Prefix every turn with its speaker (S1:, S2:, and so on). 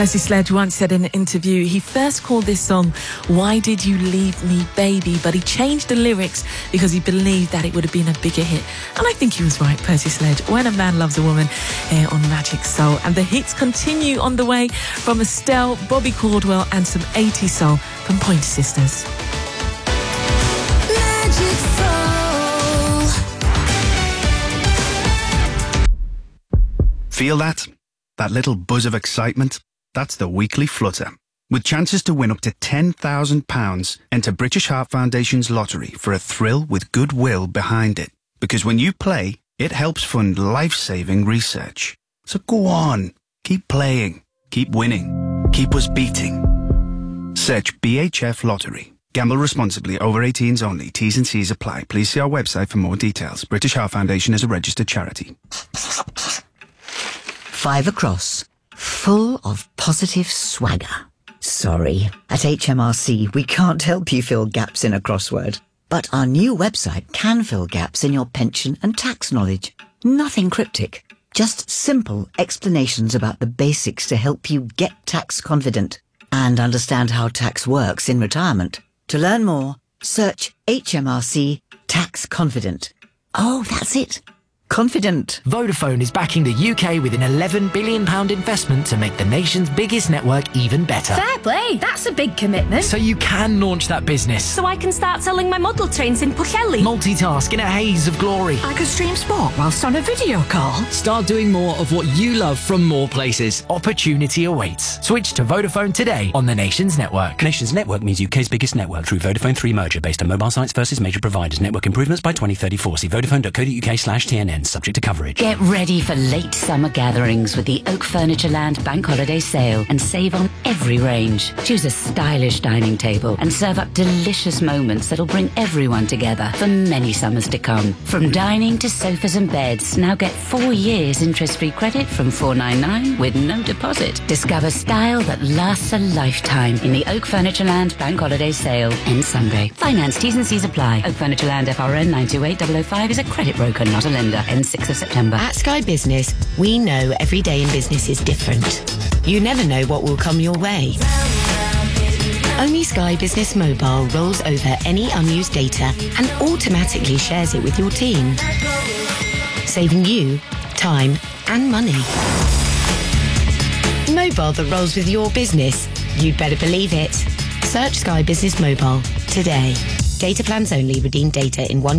S1: Percy Sledge once said in an interview he first called this song Why Did You Leave Me Baby, but he changed the lyrics because he believed that it would have been a bigger hit. And I think he was right, Percy Sledge, When a Man Loves a Woman, here on Magic Soul. And the hits continue on the way from Estelle, Bobby Caldwell and some 80s soul from Pointer Sisters.
S2: Magic Soul.
S3: Feel that? That little buzz of excitement? That's the Weekly Flutter. With chances to win up to £10,000, enter British Heart Foundation's lottery for a thrill with goodwill behind it. Because when you play, it helps fund life-saving research. So go on, keep playing, keep winning, keep us beating. Search BHF Lottery. Gamble responsibly. Over 18s only. T's and C's apply. Please see our website for more details. British Heart Foundation is a registered charity.
S4: 5 across. Full of positive swagger. Sorry, at HMRC we can't help you fill gaps in a crossword. But our new website can fill gaps in your pension and tax knowledge. Nothing cryptic. Just simple explanations about the basics to help you get tax confident and understand how tax works in retirement. To learn more, search HMRC Tax Confident. Oh, that's it. Confident.
S5: Vodafone is backing the UK with an £11 billion investment to make the nation's biggest network even better.
S6: Fair play, that's a big commitment.
S5: So you can launch that business.
S6: So I can start selling my model trains in Pwllheli.
S5: Multitask in a haze of glory.
S7: I could stream sport whilst on a video call.
S5: Start doing more of what you love from more places. Opportunity awaits. Switch to Vodafone today on the nation's network.
S8: Nation's network means UK's biggest network through Vodafone 3 merger based on mobile sites versus major providers. Network improvements by 2034. See vodafone.co.uk/TNN. Subject to coverage.
S9: Get ready for late summer gatherings with the Oak Furniture Land Bank Holiday Sale and save on every range. Choose a stylish dining table and serve up delicious moments that'll bring everyone together for many summers to come. From dining to sofas and beds, now get 4 years interest-free credit from $499 with no deposit. Discover style that lasts a lifetime in the Oak Furniture Land Bank Holiday Sale. Ends Sunday. Finance T's and C's apply. Oak Furniture Land FRN 928005 is a credit broker, not a lender. Ends 6th of September.
S10: At Sky Business, we know every day in business is different. You never know what will come your way. Only Sky Business Mobile rolls over any unused data and automatically shares it with your team, saving you time and money. Mobile that rolls with your business. You'd better believe it. Search Sky Business Mobile today. Data plans only. Redeem data in 1